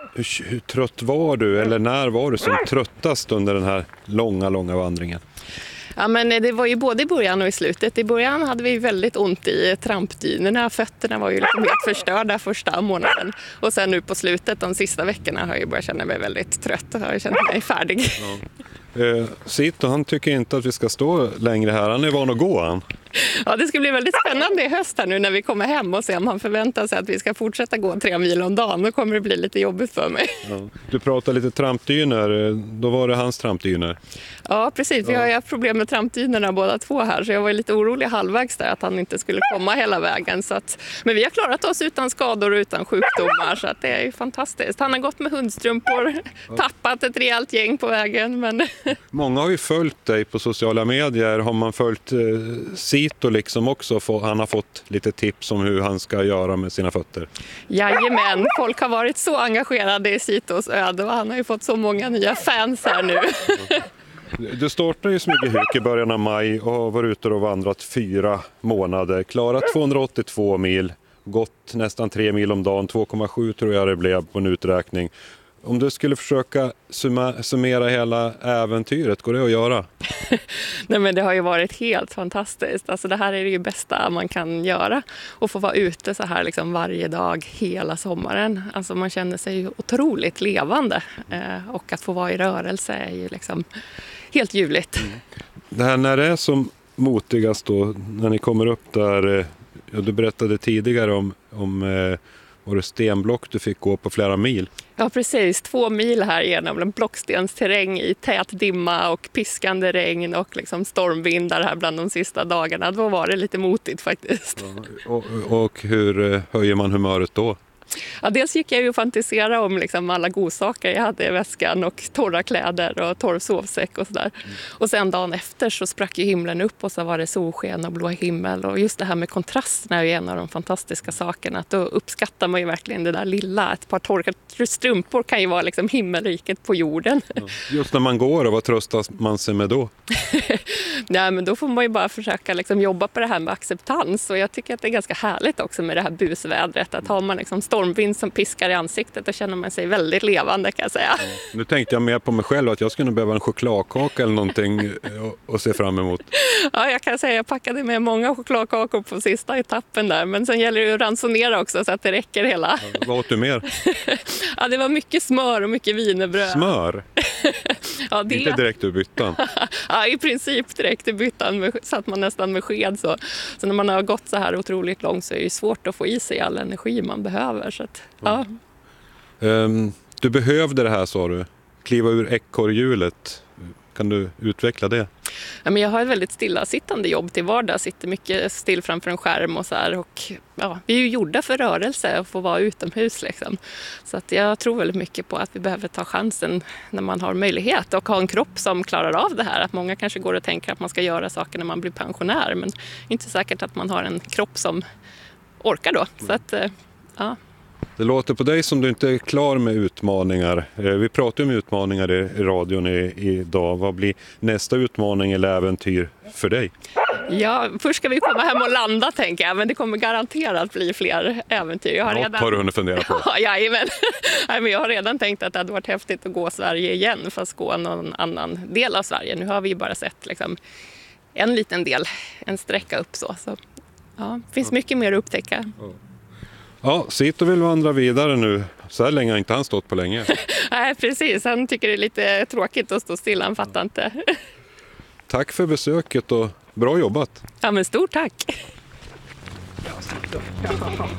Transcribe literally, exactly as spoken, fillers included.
Hur, hur trött var du, eller när var du som tröttast under den här långa, långa vandringen? Ja, men det var ju både i början och i slutet. I början hade vi väldigt ont i trampdynorna. Fötterna var ju liksom helt förstörda första månaden. Och sen nu på slutet, de sista veckorna, har jag börjat känna mig väldigt trött och har känt mig färdig. Ja. Eh, Sito, han tycker inte att vi ska stå längre här. Han är van att gå, han. Ja, det ska bli väldigt spännande i höst här nu när vi kommer hem och se om han förväntar sig att vi ska fortsätta gå tre mil om dagen. Då kommer det bli lite jobbigt för mig. Ja. Du pratade lite trampdyner. Då var det hans trampdyner. Ja, precis. Vi har ju haft problem med trampdynerna båda två här. Så jag var lite orolig halvvägs där att han inte skulle komma hela vägen. Så att, men vi har klarat oss utan skador och utan sjukdomar. Så att det är ju fantastiskt. Han har gått med hundstrumpor, ja. Tappat ett rejält gäng på vägen. Men... Många har ju följt dig på sociala medier. Har man följt eh, Sito liksom också? Få, han har fått lite tips om hur han ska göra med sina fötter. Jajamän, folk har varit så engagerade i Sitos öde och han har ju fått så många nya fans här nu. Ja. Du startade ju Smygehuk i början av maj och har varit ute och vandrat fyra månader. Klarat tvåhundraåttiotvå mil, gått nästan tre mil om dagen, två komma sju tror jag det blev på en uträkning. Om du skulle försöka summa, summera hela äventyret, går det att göra? Nej, men det har ju varit helt fantastiskt. Alltså det här är det ju bästa man kan göra. Och få vara ute så här liksom varje dag hela sommaren. Alltså man känner sig ju otroligt levande. Eh, och att få vara i rörelse är ju liksom helt ljuvligt. Mm. Det här när det är som motigast då, när ni kommer upp där, eh, ja, du berättade tidigare om, om eh, var det stenblock du fick gå på flera mil? Ja, precis. Två mil här genom en blockstensterräng i tät dimma och piskande regn och liksom stormvindar här bland de sista dagarna. Då var det lite motigt faktiskt. Ja, och, och hur höjer man humöret då? Ja, dels gick jag ju och fantisera om liksom alla godsaker jag hade i väskan och torra kläder och torr sovsäck och sådär. Mm. Och sen dagen efter så sprack ju himlen upp och så var det solsken och blå himmel. Och just det här med kontrasten är ju en av de fantastiska sakerna. Att då uppskattar man ju verkligen det där lilla. Ett par torkade strumpor kan ju vara liksom himmelriket på jorden. Ja. Just när man går, och vad tröstar man sig med då? Nej, men då får man ju bara försöka liksom jobba på det här med acceptans. Och jag tycker att det är ganska härligt också med det här busvädret. Att har man liksom stormvind som piskar i ansiktet, då känner man sig väldigt levande, kan jag säga. Ja. Nu tänkte jag mer på mig själv att jag skulle behöva en chokladkaka eller någonting och, och se fram emot. Ja, jag kan säga att jag packade med många chokladkakor på sista etappen där. Men sen gäller det att ransonera också så att det räcker hela. Ja, vad åt du mer? Ja, det var mycket smör och mycket wienerbröd. Smör? Ja, det... Inte direkt ur byttan? Ja, i princip direkt ur byttan. Med, satt man nästan med sked så. Så när man har gått så här otroligt långt så är det svårt att få i sig all energi man behöver. Så att, ja. Um, du behövde det här, sa du. Kliva ur ekorrhjulet. Kan du utveckla det? Ja, men jag har ett väldigt stillasittande jobb till vardag. Sitter mycket still framför en skärm och så här. Och, ja, vi är ju gjorda för rörelse och få vara utomhus. Liksom. Så att jag tror väldigt mycket på att vi behöver ta chansen när man har möjlighet. Och ha en kropp som klarar av det här. Att många kanske går och tänker att man ska göra saker när man blir pensionär. Men inte säkert att man har en kropp som orkar då. Så att, ja. Det låter på dig som du inte är klar med utmaningar. Vi pratar om utmaningar i radion idag. Vad blir nästa utmaning eller äventyr för dig? Ja, först ska vi komma hem och landa, tänker jag. Men det kommer garanterat bli fler äventyr. Jag har, redan... har du hunnit fundera på? Ja, jajamän. Nej, men jag har redan tänkt att det hade varit häftigt att gå Sverige igen. Fast gå någon annan del av Sverige. Nu har vi bara sett liksom, en liten del. En sträcka upp så. så ja, det finns mycket mer att upptäcka. Ja. Ja, Sito vill vandra vidare nu. Så här länge har inte han stått på länge. Nej, precis. Han tycker det är lite tråkigt att stå stilla, han fattar inte. Tack för besöket och bra jobbat. Ja, men stort tack.